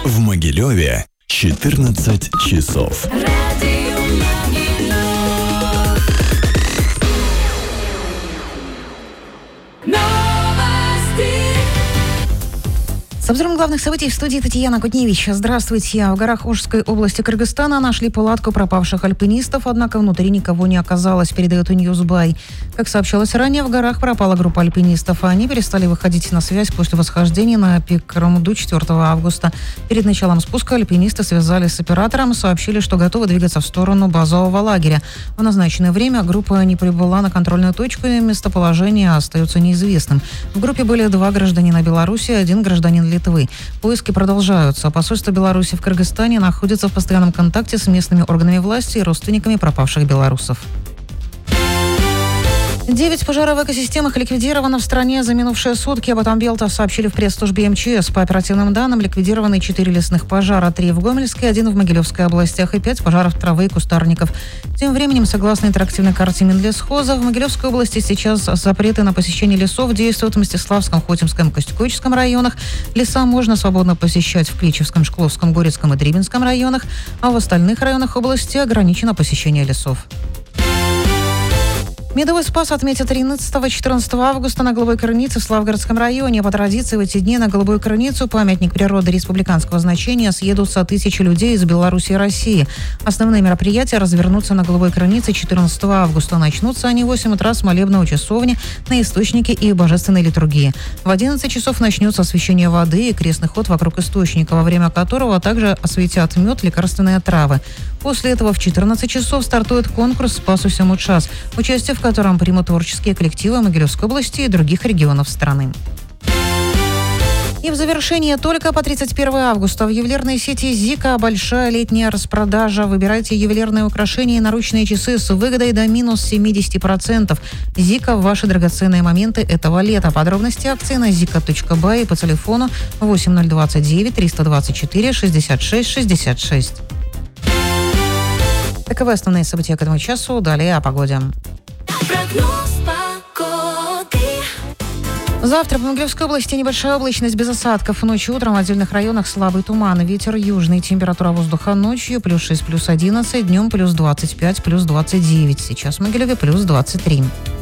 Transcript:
В Могилеве 14 часов. С обзором главных событий в студии Татьяна Кутневич. Здравствуйте. В горах Ошской области Кыргызстана нашли палатку пропавших альпинистов, однако внутри никого не оказалось, передает Ньюсбай. Как сообщалось ранее, в горах пропала группа альпинистов, а они перестали выходить на связь после восхождения на пик Карамуду 4 августа. Перед началом спуска альпинисты связались с оператором и сообщили, что готовы двигаться в сторону базового лагеря. В назначенное время группа не прибыла на контрольную точку, и местоположение остается неизвестным. В группе были 2 гражданина Беларуси и 1 гражданин Литвы. Поиски продолжаются. Посольство Беларуси в Кыргызстане находится в постоянном контакте с местными органами власти и родственниками пропавших белорусов. 9 пожаров в экосистемах ликвидировано в стране за минувшие сутки. Об этом Белта сообщили в пресс-службе МЧС. По оперативным данным, ликвидированы 4 лесных пожара, 3 в Гомельской, 1 в Могилевской областях и 5 пожаров травы и кустарников. Тем временем, согласно интерактивной карте Минлесхоза, в Могилевской области сейчас запреты на посещение лесов действуют в Мстиславском, Хотимском и Костюкойческом районах. Леса можно свободно посещать в Кличевском, Шкловском, Горецком и Дрибинском районах, а в остальных районах области ограничено посещение лесов. Медовый Спас отметят 13-14 августа на Голубой Крынице в Славгородском районе. По традиции в эти дни на Голубую Крыницу, памятник природы республиканского значения, съедутся тысячи людей из Беларуси и России. Основные мероприятия развернутся на Голубой Крынице 14 августа. Начнутся они в 8 утра с молебна у часовни на источнике и божественной литургии. В 11 часов начнется освящение воды и крестный ход вокруг источника, во время которого также осветят мед, лекарственные травы. После этого в 14 часов стартует конкурс «Спас всему час», участие в котором примут творческие коллективы Могилевской области и других регионов страны. И в завершение только по 31 августа в ювелирной сети «Зика» большая летняя распродажа. Выбирайте ювелирные украшения и наручные часы с выгодой до минус 70%. «Зика» – ваши драгоценные моменты этого лета. Подробности акции на zika.by и по телефону 8029 324 66 66. Таковы основные события к этому часу. Далее о погоде. Завтра в Могилевской области небольшая облачность без осадков. Ночью, утром в отдельных районах слабый туман. Ветер южный. Температура воздуха ночью +6, +11. Днем +25, +29. Сейчас в Могилеве +23.